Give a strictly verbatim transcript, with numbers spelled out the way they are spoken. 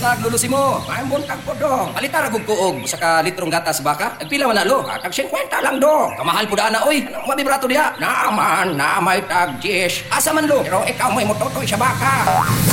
na aglulusi mo. May buntag po dong. Palita ra gug kuog sa ka litrong gatas baka. Nagpila man na lo. Tag fifty lang dong. Kamahal po na oy. Anong mabibrato diha? Naaman, na may tag yes. Asa man lo. Pero ikaw may mototoy sa baka.